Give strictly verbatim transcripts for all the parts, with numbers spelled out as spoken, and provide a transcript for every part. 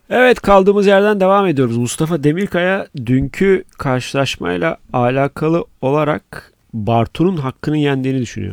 Evet, kaldığımız yerden devam ediyoruz. Mustafa Demirkaya dünkü karşılaşmayla alakalı olarak Bartu'nun hakkını yendiğini düşünüyor.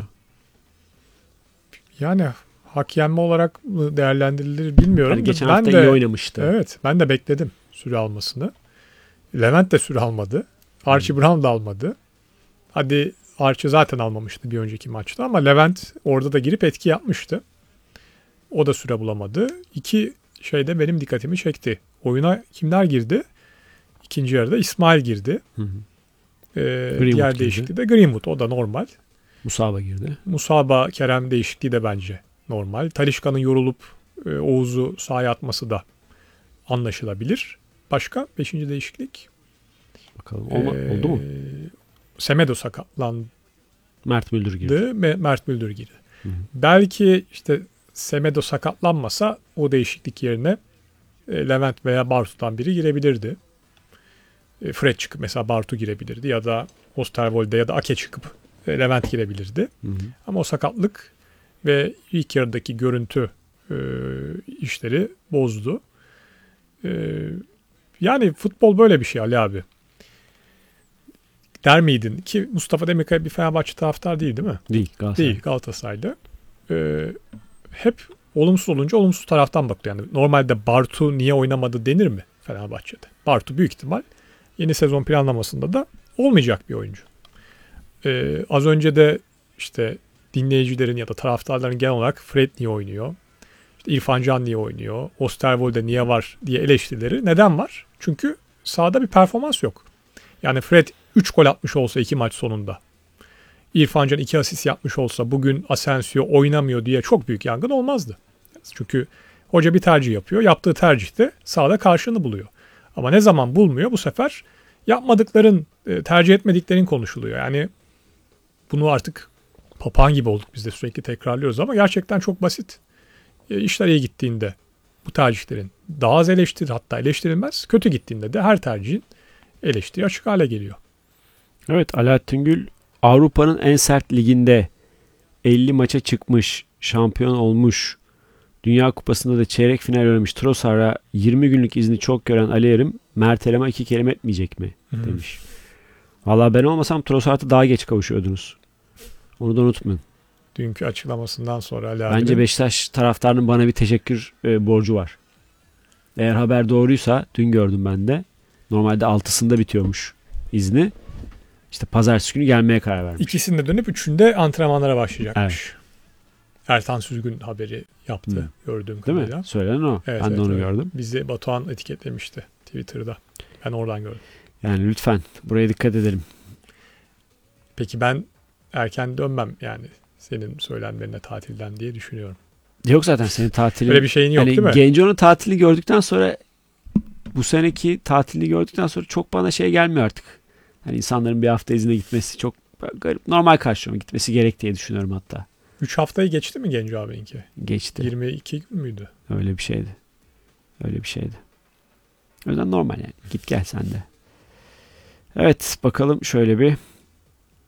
Yani hak yenme olarak mı değerlendirilir bilmiyorum. Hani geçen ben hafta de, iyi oynamıştı. Evet, ben de bekledim süre almasını. Levent de süre almadı. Archie hmm. Brown da almadı. Hadi Archie zaten almamıştı bir önceki maçta ama Levent orada da girip etki yapmıştı. O da süre bulamadı. İki şey de benim dikkatimi çekti. Oyuna kimler girdi? İkinci yarıda İsmail girdi. Hı hı. Ee, diğer girdi. Değişikliği de Greenwood. O da normal. Musaba girdi. Musaba, Kerem değişikliği de bence normal. Talisca'nın yorulup e, Oğuz'u sahaya atması da anlaşılabilir. Başka? Beşinci değişiklik. Bakalım. Olma, ee, oldu mu? Semedo sakatlandı. Mert Müldür girdi. Mert Müldür girdi. Hı hı. Belki işte Semedo sakatlanmasa o değişiklik yerine e, Levent veya Bartu'dan biri girebilirdi. E, Fred çıkıp mesela Bartu girebilirdi ya da Osterwolde ya da Ake çıkıp e, Levent girebilirdi. Hı hı. Ama o sakatlık ve ilk yarıdaki görüntü e, işleri bozdu. E, yani futbol böyle bir şey Ali abi. Der miydin ki Mustafa Demirkaya bir Fenerbahçe taraftar değil değil mi? Değil. Galatasaray. Değil Galatasaray'da. Ee, hep olumsuz olunca olumsuz taraftan bakıyor. Yani normalde Bartu niye oynamadı denir mi Fenerbahçe'de? Bartu büyük ihtimal yeni sezon planlamasında da olmayacak bir oyuncu. Ee, az önce de işte dinleyicilerin ya da taraftarların genel olarak Fred niye oynuyor? İşte İrfan Can niye oynuyor? Osterwolde niye var diye eleştirileri. Neden var? Çünkü sahada bir performans yok. Yani Fred üç gol atmış olsa iki maç sonunda, İrfan Can iki asist yapmış olsa bugün Asensio oynamıyor diye çok büyük yangın olmazdı. Çünkü hoca bir tercih yapıyor. Yaptığı tercihte sahada karşılığını buluyor. Ama ne zaman bulmuyor bu sefer yapmadıkların, tercih etmediklerin konuşuluyor. Yani bunu artık papağan gibi olduk biz de sürekli tekrarlıyoruz ama gerçekten çok basit. İşler iyi gittiğinde bu tercihlerin daha az eleştirilir, hatta eleştirilmez. Kötü gittiğinde de her tercihin eleştiri açık hale geliyor. Evet, Alaaddin Gül Avrupa'nın en sert liginde elli maça çıkmış, şampiyon olmuş, Dünya Kupası'nda da çeyrek final oynamış Trossard'a yirmi günlük izni çok gören Ali Erim, Mert Elem'e iki kelime etmeyecek mi? Hmm. Demiş. Valla ben olmasam Trossard'a daha geç kavuşuyordunuz. Onu da unutmayın. Dünkü açıklamasından sonra Ali Bence abi. Beşiktaş taraftarının bana bir teşekkür e, borcu var. Eğer haber doğruysa, dün gördüm ben de. Normalde altısında bitiyormuş izni. İşte pazartesi günü gelmeye karar vermiş. İkisinde dönüp üçünde antrenmanlara başlayacakmış. Evet. Ertan Süzgün haberi yaptı hmm. gördüğüm kadarıyla. Değil mi? Söylenen o. Evet, ben evet, de onu evet. gördüm. Bizi Batuhan etiketlemişti Twitter'da. Ben oradan gördüm. Yani lütfen buraya dikkat edelim. Peki ben erken dönmem yani senin söylenmenine tatilden diye düşünüyorum. Yok zaten senin tatilin. Öyle bir şeyin yok yani değil mi? Genco'nun tatilini gördükten sonra, bu seneki tatilini gördükten sonra çok bana şey gelmiyor artık. Yani insanların bir hafta izine gitmesi çok garip. Normal karşılama gitmesi gerek diye düşünüyorum hatta. üç haftayı geçti mi Genco abinki? Geçti. yirmi iki gün müydü? Öyle bir şeydi. Öyle bir şeydi. O yüzden normal yani. Git gel sen de. Evet, bakalım şöyle bir.